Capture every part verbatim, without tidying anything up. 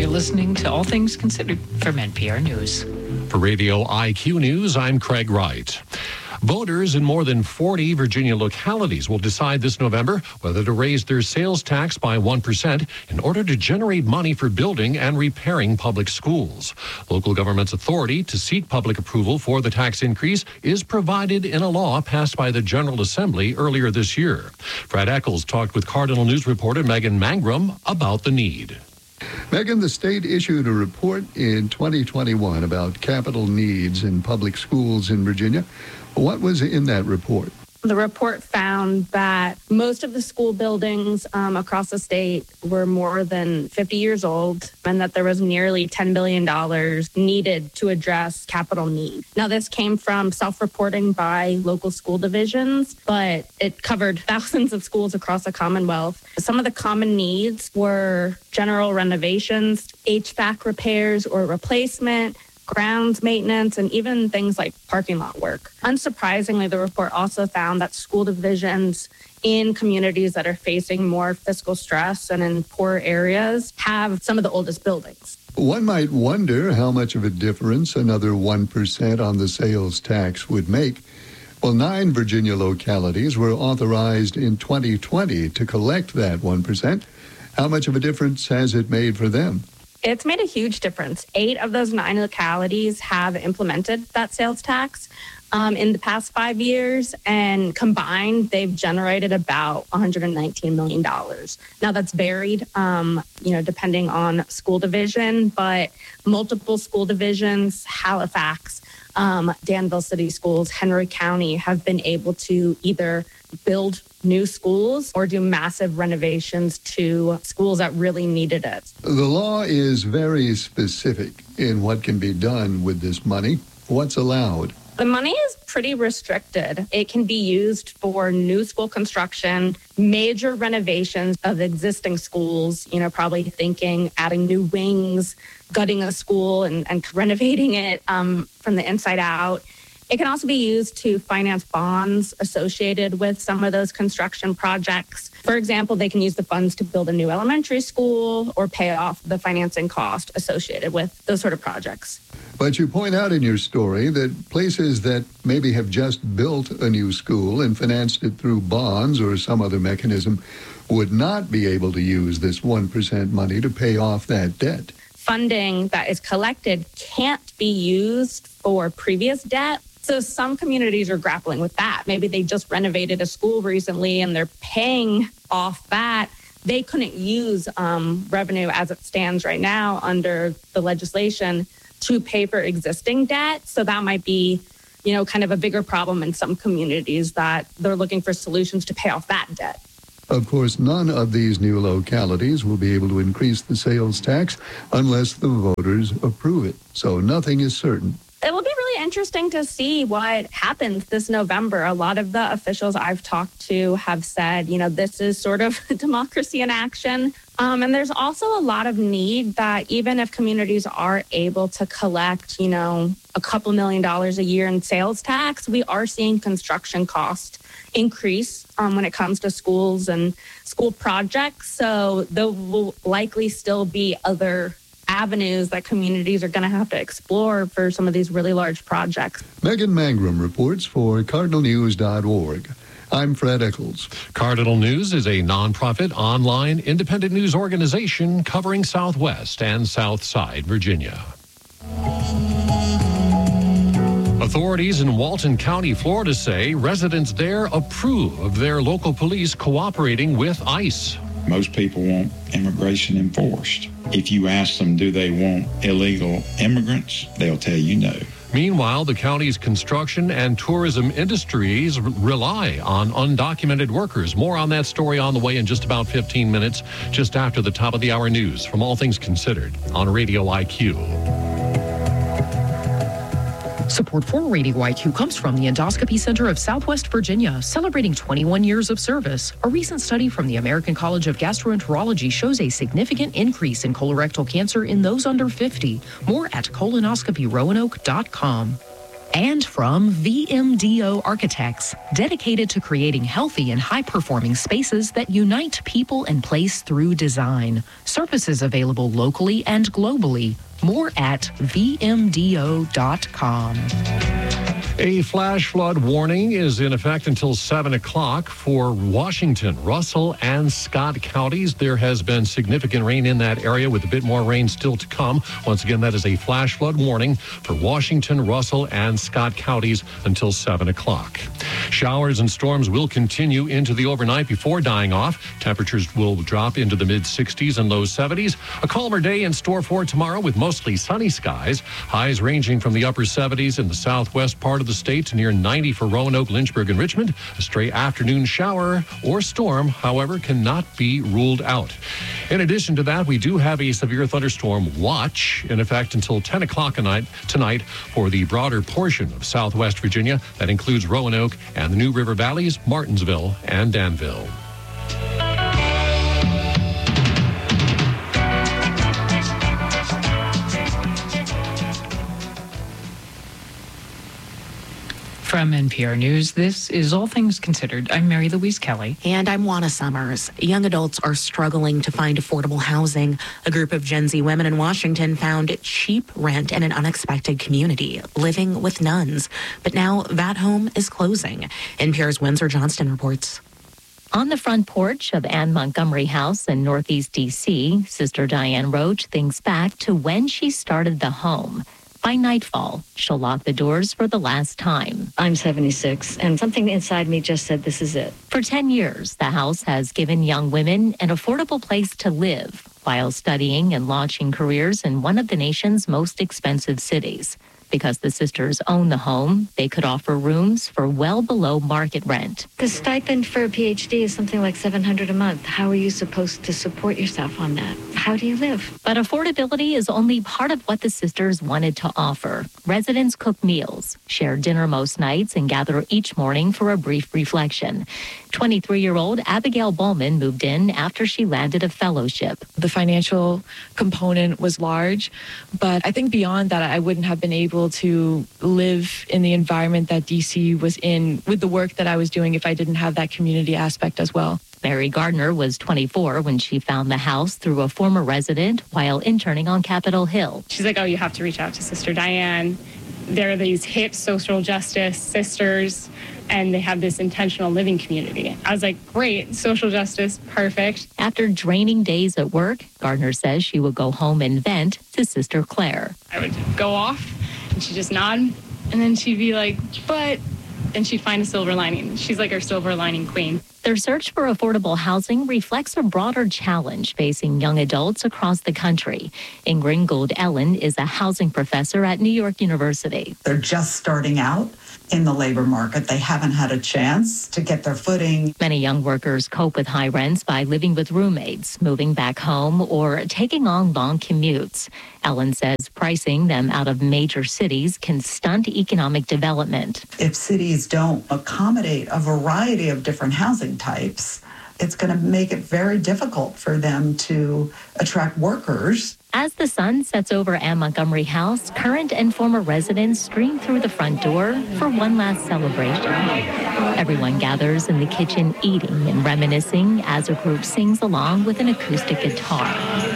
You're listening to All Things Considered from N P R News. For Radio I Q News, I'm Craig Wright. Voters in more than forty Virginia localities will decide this November whether to raise their sales tax by one percent in order to generate money for building and repairing public schools. Local government's authority to seek public approval for the tax increase is provided in a law passed by the General Assembly earlier this year. Fred Eccles talked with Cardinal News reporter Megan Mangrum about the need. Megan, the state issued a report in twenty twenty-one about capital needs in public schools in Virginia. What was in that report? The report found that most of the school buildings um, across the state were more than fifty years old, and that there was nearly ten billion dollars needed to address capital needs. Now, this came from self-reporting by local school divisions, but it covered thousands of schools across the Commonwealth. Some of the common needs were general renovations, H V A C repairs or replacement, grounds maintenance, and even things like parking lot work. Unsurprisingly, the report also found that school divisions in communities that are facing more fiscal stress and in poor areas have some of the oldest buildings. One might wonder how much of a difference another one percent on the sales tax would make. Well, nine Virginia localities were authorized in twenty twenty to collect that one percent. How much of a difference has it made for them? It's made a huge difference. Eight of those nine localities have implemented that sales tax um, in the past five years, and combined, they've generated about one hundred nineteen million dollars. Now, that's varied, um, you know, depending on school division, but multiple school divisions, Halifax, um, Danville City Schools, Henry County, have been able to either build new schools or do massive renovations to schools that really needed it. The law is very specific in what can be done with this money. What's allowed? The money is pretty restricted. It can be used for new school construction, major renovations of existing schools, you know, probably thinking adding new wings, gutting a school and, and renovating it um, from the inside out. It can also be used to finance bonds associated with some of those construction projects. For example, they can use the funds to build a new elementary school or pay off the financing cost associated with those sort of projects. But you point out in your story that places that maybe have just built a new school and financed it through bonds or some other mechanism would not be able to use this one percent money to pay off that debt. Funding that is collected can't be used for previous debt. So some communities are grappling with that. Maybe they just renovated a school recently and they're paying off that. They couldn't use um, revenue as it stands right now under the legislation to pay for existing debt. So that might be, you know, kind of a bigger problem in some communities that they're looking for solutions to pay off that debt. Of course, none of these new localities will be able to increase the sales tax unless the voters approve it. So nothing is certain. It will be really interesting to see what happens this November. A lot of the officials I've talked to have said, you know, this is sort of democracy in action. Um, and there's also a lot of need that even if communities are able to collect, you know, a couple million dollars a year in sales tax, we are seeing construction costs increase um, when it comes to schools and school projects. So there will likely still be other avenues that communities are going to have to explore for some of these really large projects. Megan Mangrum reports for Cardinal News dot org. I'm Fred Eccles. Cardinal News is a nonprofit, online, independent news organization covering Southwest and Southside Virginia. Authorities in Walton County, Florida say residents there approve of their local police cooperating with ICE. Most people want immigration enforced. If you ask them, do they want illegal immigrants, they'll tell you no. Meanwhile, the county's construction and tourism industries r- rely on undocumented workers. More on that story on the way in just about fifteen minutes, just after the top of the hour news from All Things Considered on Radio I Q. Support for Radio I Q comes from the Endoscopy Center of Southwest Virginia, celebrating twenty-one years of service. A recent study from the American College of Gastroenterology shows a significant increase in colorectal cancer in those under fifty. More at colonoscopy roanoke dot com. And from V M D O Architects, dedicated to creating healthy and high-performing spaces that unite people and place through design. Services available locally and globally. More at V M D O dot com. A flash flood warning is in effect until seven o'clock for Washington, Russell, and Scott counties. There has been significant rain in that area with a bit more rain still to come. Once again, that is a flash flood warning for Washington, Russell, and Scott counties until seven o'clock. Showers and storms will continue into the overnight before dying off. Temperatures will drop into the mid sixties and low seventies. A calmer day in store for tomorrow with mostly sunny skies. Highs ranging from the upper seventies in the southwest part of the state to near ninety for Roanoke, Lynchburg, and Richmond. A stray afternoon shower or storm, however, cannot be ruled out. In addition to that, we do have a severe thunderstorm watch in effect until ten o'clock tonight, tonight for the broader portion of southwest Virginia. That includes Roanoke and the New River Valleys, Martinsville, and Danville. From N P R News, this is All Things Considered. I'm Mary Louise Kelly. And I'm Juana Summers. Young adults are struggling to find affordable housing. A group of Gen Z women in Washington found cheap rent in an unexpected community, living with nuns. But now that home is closing. N P R's Windsor Johnston reports. On the front porch of Anne Montgomery House in Northeast D C, Sister Diane Roach thinks back to when she started the home. By nightfall, she'll lock the doors for the last time. I'm seventy-six, and something inside me just said, this is it. For ten years, the house has given young women an affordable place to live while studying and launching careers in one of the nation's most expensive cities. Because the sisters own the home, they could offer rooms for well below market rent. The stipend for a P H D is something like seven hundred dollars a month. How are you supposed to support yourself on that? How do you live? But affordability is only part of what the sisters wanted to offer. Residents cook meals, share dinner most nights, and gather each morning for a brief reflection. twenty-three-year-old Abigail Bowman moved in after she landed a fellowship. The financial component was large, but I think beyond that, I wouldn't have been able to live in the environment that D C was in with the work that I was doing if I didn't have that community aspect as well. Mary Gardner was twenty-four when she found the house through a former resident while interning on Capitol Hill. She's like, oh, you have to reach out to Sister Diane. There are these hip social justice sisters, and they have this intentional living community. I was like, great, social justice, perfect. After draining days at work, Gardner says she would go home and vent to Sister Claire. I would go off, and she'd just nod, and then she'd be like, but, and she'd find a silver lining. She's like our silver lining queen. Their search for affordable housing reflects a broader challenge facing young adults across the country. Ingrid Gould Ellen is a housing professor at New York University. They're just starting out in the labor market. They haven't had a chance to get their footing. Many young workers cope with high rents by living with roommates, moving back home, or taking on long commutes. Ellen says pricing them out of major cities can stunt economic development. If cities don't accommodate a variety of different housing types, it's going to make it very difficult for them to attract workers. As the sun sets over Anne Montgomery House, current and former residents stream through the front door for one last celebration. Everyone gathers in the kitchen eating and reminiscing as a group sings along with an acoustic guitar.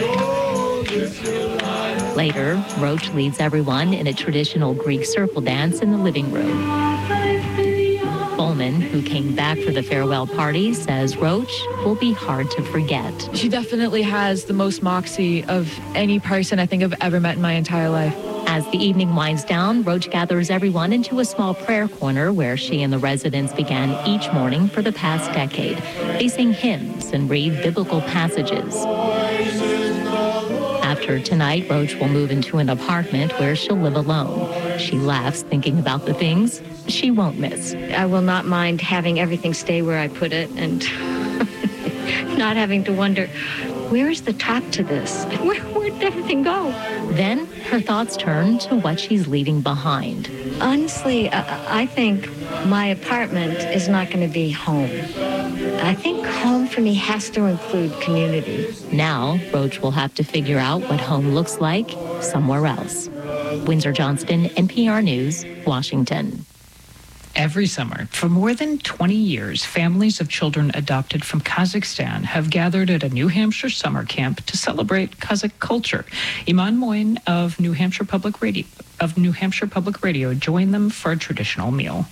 Later, Roach leads everyone in a traditional Greek circle dance in the living room. Bowman, who came back for the farewell party, says Roach will be hard to forget. She definitely has the most moxie of any person I think I've ever met in my entire life. As the evening winds down, Roach gathers everyone into a small prayer corner where she and the residents began each morning for the past decade. They sing hymns and read biblical passages. After tonight, Roach will move into an apartment where she'll live alone. She laughs thinking about the things she won't miss. I will not mind having everything stay where I put it and not having to wonder, where is the top to this? Where, where did everything go? Then her thoughts turn to what she's leaving behind. Honestly, I, I think my apartment is not going to be home. I think home for me has to include community. Now, Roach will have to figure out what home looks like somewhere else. Windsor Johnston, N P R News, Washington. Every summer, for more than twenty years, families of children adopted from Kazakhstan have gathered at a New Hampshire summer camp to celebrate Kazakh culture. Iman Moin of New Hampshire Public Radio of New Hampshire Public Radio joined them for a traditional meal.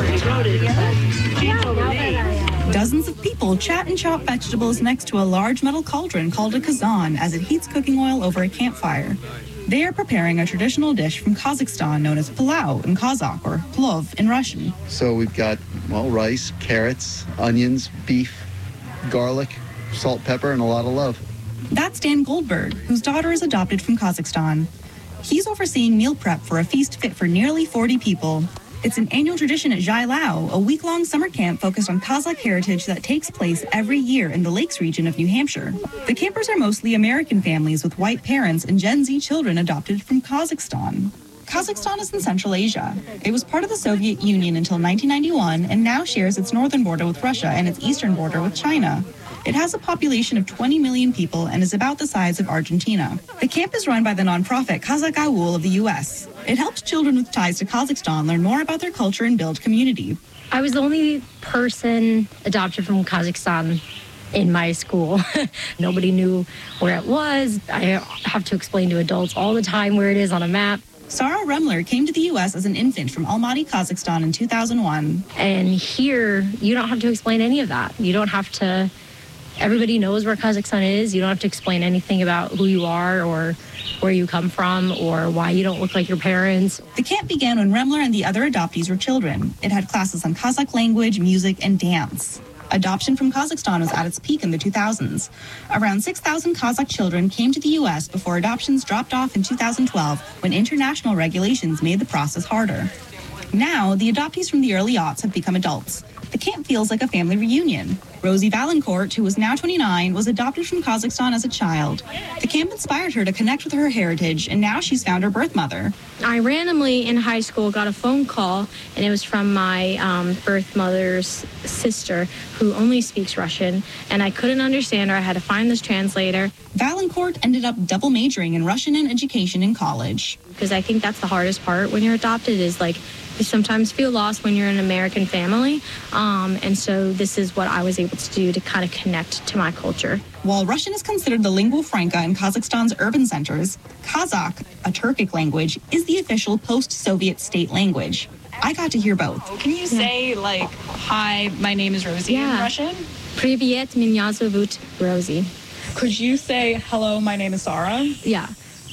Dozens of people chat and chop vegetables next to a large metal cauldron called a kazan as it heats cooking oil over a campfire. They are preparing a traditional dish from Kazakhstan known as pilau in Kazakh or plov in Russian. So we've got, well, rice, carrots, onions, beef, garlic, salt, pepper, and a lot of love. That's Dan Goldberg, whose daughter is adopted from Kazakhstan. He's overseeing meal prep for a feast fit for nearly forty people. It's an annual tradition at Zhai Lao, a week-long summer camp focused on Kazakh heritage that takes place every year in the Lakes region of New Hampshire. The campers are mostly American families with white parents and Gen Z children adopted from Kazakhstan. Kazakhstan is in Central Asia. It was part of the Soviet Union until nineteen ninety-one and now shares its northern border with Russia and its eastern border with China. It has a population of twenty million people and is about the size of Argentina. The camp is run by the nonprofit Kazakh Awul of the U S. It helps children with ties to Kazakhstan learn more about their culture and build community. I was the only person adopted from Kazakhstan in my school. Nobody knew where it was. I have to explain to adults all the time where it is on a map. Sarah Remler came to the U S as an infant from Almaty, Kazakhstan in two thousand one. And here, you don't have to explain any of that. You don't have to, everybody knows where Kazakhstan is. You don't have to explain anything about who you are or where you come from or why you don't look like your parents. The camp began when Remler and the other adoptees were children. It had classes on Kazakh language, music, and dance. Adoption from Kazakhstan was at its peak in the two thousands. Around six thousand Kazakh children came to the U S before adoptions dropped off in two thousand twelve when international regulations made the process harder. Now, the adoptees from the early aughts have become adults. The camp feels like a family reunion. Rosie Valancourt, who is now twenty-nine, was adopted from Kazakhstan as a child. The camp inspired her to connect with her heritage, and now she's found her birth mother. I randomly in high school got a phone call, and it was from my um, birth mother's sister, who only speaks Russian, and I couldn't understand her. I had to find this translator. Valancourt ended up double majoring in Russian and education in college. Because I think that's the hardest part when you're adopted is like, you sometimes feel lost when you're an American family. Um, and so this is what I was able to do to kind of connect to my culture. While Russian is considered the lingua franca in Kazakhstan's urban centers, Kazakh, a Turkic language, is the official post-Soviet state language. I got to hear both. Can you say, like, hi, my name is Rosie yeah. in Russian? Привет, меня зовут Rosie. Could you say, hello, my name is Sarah? Yeah.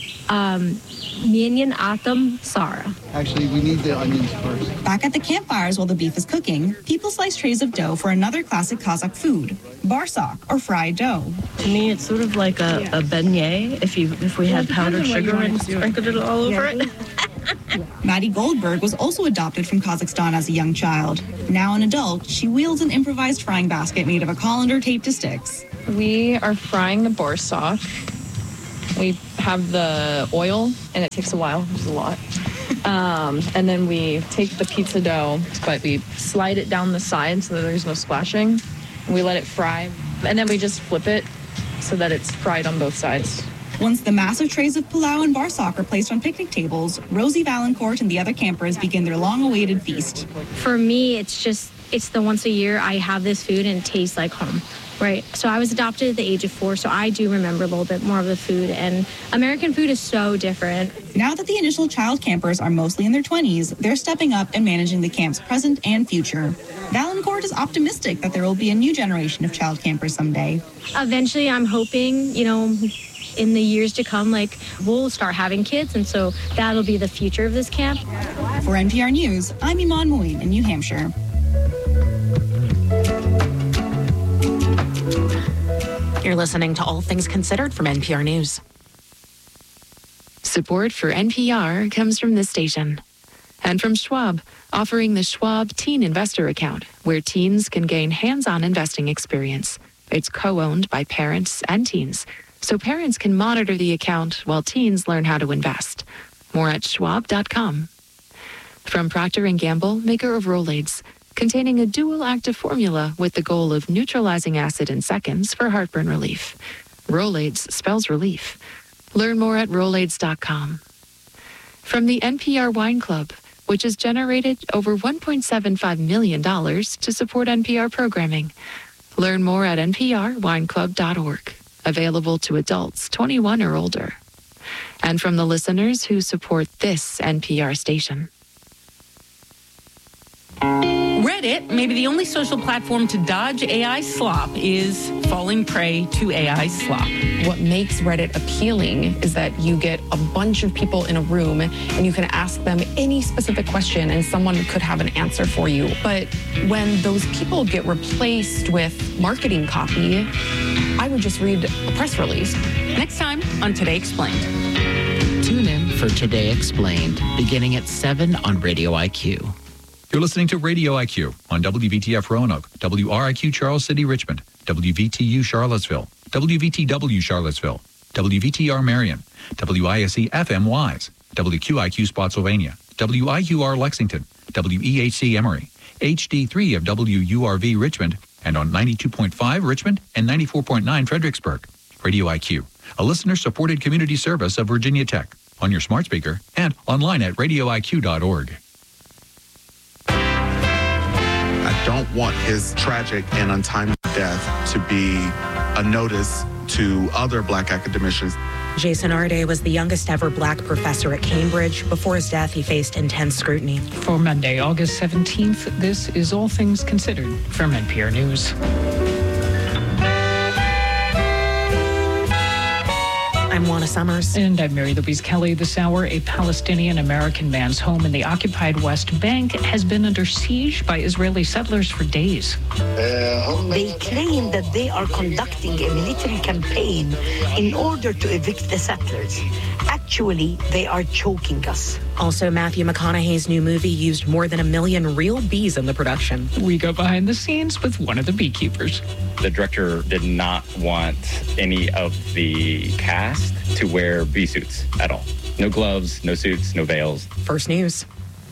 Um, Minyan Atom Sarah. Actually, we need the onions first. Back at the campfires while the beef is cooking, people slice trays of dough for another classic Kazakh food, barsak, or fried dough. To me, it's sort of like a, a beignet if you if we had powdered sugar and sprinkled it all over it. Maddie Goldberg was also adopted from Kazakhstan as a young child. Now an adult, she wields an improvised frying basket made of a colander taped to sticks. We are frying the barsak. We have the oil, and it takes a while, which is a lot. Um, and then we take the pizza dough, but we slide it down the side so that there's no splashing. We let it fry, and then we just flip it so that it's fried on both sides. Once the massive trays of pilau and barsak are placed on picnic tables, Rosie Valancourt and the other campers begin their long-awaited feast. For me, it's just, it's the once a year I have this food and it tastes like home. Right. So I was adopted at the age of four, so I do remember a little bit more of the food. And American food is so different. Now that the initial child campers are mostly in their twenties, they're stepping up and managing the camp's present and future. Valancourt is optimistic that there will be a new generation of child campers someday. Eventually, I'm hoping, you know, in the years to come, like, we'll start having kids, and so that'll be the future of this camp. For N P R News, I'm Iman Moin in New Hampshire. You're listening to All Things Considered from N P R News. Support for N P R comes from this station and from Schwab, offering the Schwab Teen Investor Account, where teens can gain hands-on investing experience. It's co-owned by parents and teens, so parents can monitor the account while teens learn how to invest. More at schwab dot com. From Procter and Gamble, maker of Rolaids, containing a dual active formula with the goal of neutralizing acid in seconds for heartburn relief. Rolaids spells relief. Learn more at rolaids dot com. from the N P R Wine Club, which has generated over one point seven five million dollars to support N P R programming. Learn more at N P R wine club dot org. Available to adults twenty-one or older. And from the listeners who support this N P R station. Reddit, maybe the only social platform to dodge A I slop, is falling prey to A I slop. What makes Reddit appealing is that you get a bunch of people in a room and you can ask them any specific question and someone could have an answer for you. But when those people get replaced with marketing copy, I would just read a press release. Next time on Today Explained. Tune in for Today Explained, beginning at seven on Radio I Q. You're listening to Radio I Q on W V T F Roanoke, W R I Q Charles City Richmond, W V T U Charlottesville, W V T W Charlottesville, W V T R Marion, W I S E F M Wise, W Q I Q Spotsylvania, W I Q R Lexington, W E H C Emory, H D three of W U R V Richmond, and on ninety-two point five Richmond and ninety-four point nine Fredericksburg. Radio I Q, a listener-supported community service of Virginia Tech, on your smart speaker and online at radio I Q dot org. I don't want his tragic and untimely death to be a notice to other black academicians. Jason Arde was the youngest ever black professor at Cambridge. Before his death, he faced intense scrutiny. For Monday, August seventeenth, this is All Things Considered from N P R News. I'm Juana Summers. And I'm Mary Louise Kelly. This hour, a Palestinian-American man's home in the occupied West Bank has been under siege by Israeli settlers for days. They claim that they are conducting a military campaign in order to evict the settlers. Actually, they are choking us. Also, Matthew McConaughey's new movie used more than a million real bees in the production. We go behind the scenes with one of the beekeepers. The director did not want any of the cast to wear bee suits at all. No gloves, no suits, no veils. First News.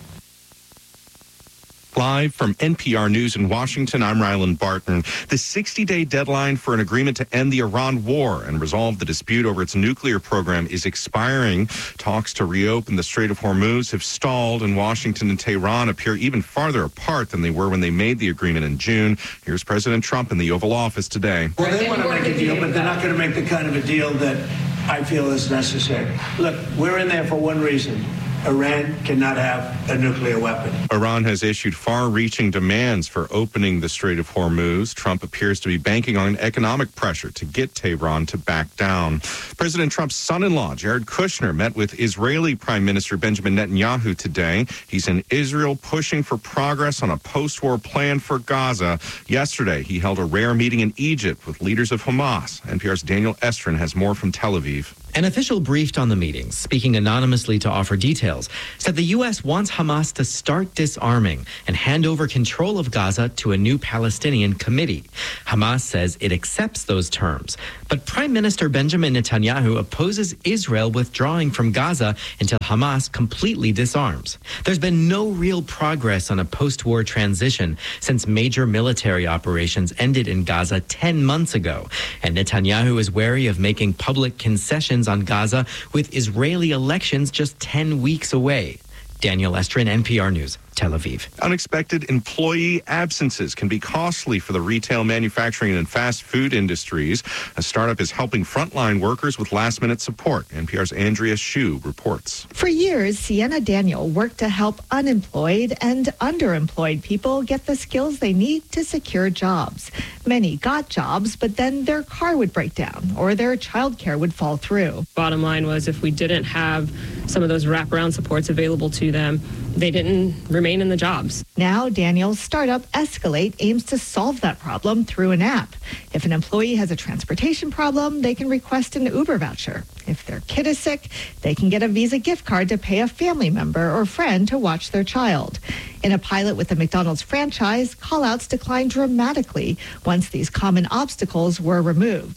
Live from N P R News in Washington, I'm Ryland Barton. The sixty-day deadline for an agreement to end the Iran war and resolve the dispute over its nuclear program is expiring. Talks to reopen the Strait of Hormuz have stalled, and Washington and Tehran appear even farther apart than they were when they made the agreement in June. Here's President Trump in the Oval Office today. Well, they want to make a deal, but they're not going to make the kind of a deal that I feel is necessary. Look, we're in there for one reason. Iran cannot have a nuclear weapon. Iran has issued far-reaching demands for opening the Strait of Hormuz. Trump appears to be banking on economic pressure to get Tehran to back down. President Trump's son-in-law, Jared Kushner, met with Israeli Prime Minister Benjamin Netanyahu today. He's in Israel pushing for progress on a post-war plan for Gaza. Yesterday, he held a rare meeting in Egypt with leaders of Hamas. N P R's Daniel Estrin has more from Tel Aviv. An official briefed on the meeting, speaking anonymously to offer details, said the U S wants Hamas to start disarming and hand over control of Gaza to a new Palestinian committee. Hamas says it accepts those terms, but Prime Minister Benjamin Netanyahu opposes Israel withdrawing from Gaza until Hamas completely disarms. There's been no real progress on a post-war transition since major military operations ended in Gaza ten months ago, and Netanyahu is wary of making public concessions on Gaza with Israeli elections just ten weeks away. Daniel Estrin, N P R News, Tel Aviv. Unexpected employee absences can be costly for the retail, manufacturing, and fast food industries. A startup is helping frontline workers with last-minute support. N P R's Andrea Hsu reports. For years, Sienna Daniel worked to help unemployed and underemployed people get the skills they need to secure jobs. Many got jobs, but then their car would break down or their childcare would fall through. Bottom line was, if we didn't have some of those wraparound supports available to them, they didn't remain in the jobs. Now, Daniel's startup Escalate aims to solve that problem through an app. If an employee has a transportation problem, they can request an Uber voucher. If their kid is sick, they can get a Visa gift card to pay a family member or friend to watch their child. In a pilot with the McDonald's franchise, call-outs declined dramatically once these common obstacles were removed. It's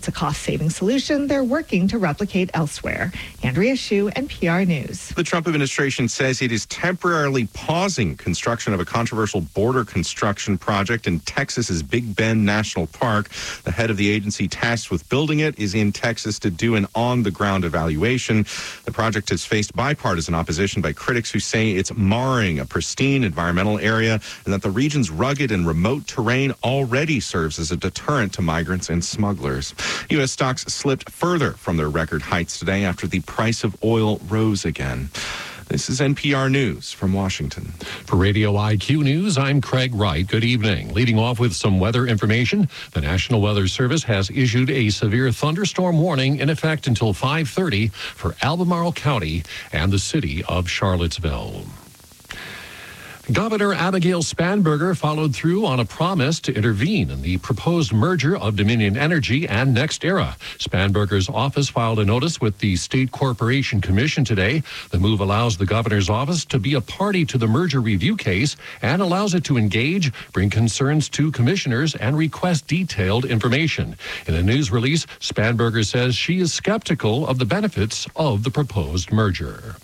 It's a cost-saving solution they're working to replicate elsewhere. Andrea Hsu, N P R News. The Trump administration says it is temporarily pausing construction of a controversial border construction project in Texas's Big Bend National Park. The head of the agency tasked with building it is in Texas to do an on-the-ground evaluation. The project has faced bipartisan opposition by critics who say it's marring a pristine environmental area and that the region's rugged and remote terrain already serves as a deterrent to migrants and smugglers. U S stocks slipped further from their record heights today after the price of oil rose again. This is N P R News from Washington. For Radio I Q News, I'm Craig Wright. Good evening. Leading off with some weather information, the National Weather Service has issued a severe thunderstorm warning in effect until five thirty for Albemarle County and the city of Charlottesville. Governor Abigail Spanberger followed through on a promise to intervene in the proposed merger of Dominion Energy and NextEra. Spanberger's office filed a notice with the State Corporation Commission today. The move allows the governor's office to be a party to the merger review case and allows it to engage, bring concerns to commissioners, and request detailed information. In a news release, Spanberger says she is skeptical of the benefits of the proposed merger.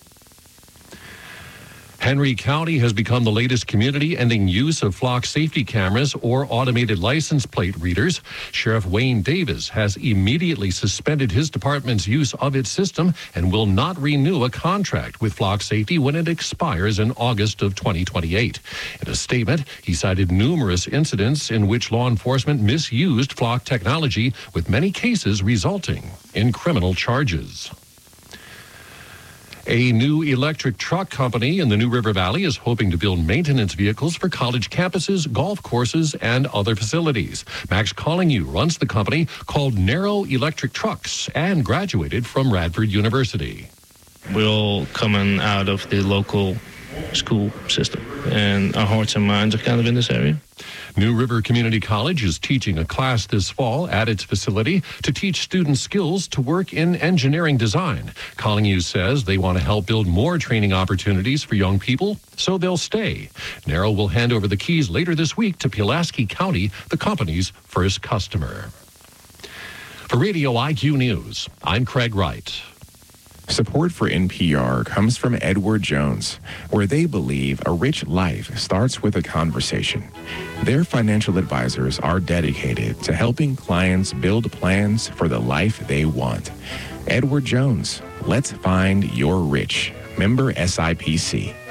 Henry County has become the latest community ending use of flock safety cameras or automated license plate readers. Sheriff Wayne Davis has immediately suspended his department's use of its system and will not renew a contract with Flock Safety when it expires in August of twenty twenty-eight. In a statement, he cited numerous incidents in which law enforcement misused flock technology, with many cases resulting in criminal charges. A new electric truck company in the New River Valley is hoping to build maintenance vehicles for college campuses, golf courses, and other facilities. Max Collingu runs the company called Narrow Electric Trucks and graduated from Radford University. We're all coming out of the local school system, and our hearts and minds are kind of in this area. New River Community College is teaching a class this fall at its facility to teach students skills to work in engineering design. Collingu says they want to help build more training opportunities for young people, so they'll stay. Narrow will hand over the keys later this week to Pulaski County, the company's first customer. For Radio I Q News, I'm Craig Wright. Support for N P R comes from Edward Jones, where they believe a rich life starts with a conversation. Their financial advisors are dedicated to helping clients build plans for the life they want. Edward Jones, let's find your rich. Member S I P C.